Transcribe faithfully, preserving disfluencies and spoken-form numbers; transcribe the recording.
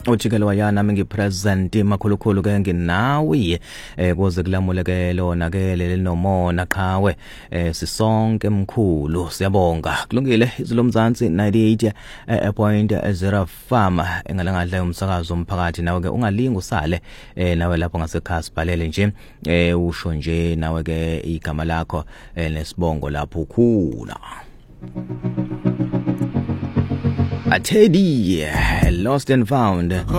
Ujikelo wayana mingi present makhulukhulu ke nginawe eh kuze kulamuleke lona ke leli nomona qhawe eh sisonke emkhulu siyabonga kulungile izilomzansi ninety-eight point zero farm engalangadla umsakazo umphakathi nawe ke ungalinga usale eh nawe lapho ngasekhaya sibhalele nje eh usho nje nawe ke igama lakho nesibongo lapho khula Teddy, lost and found.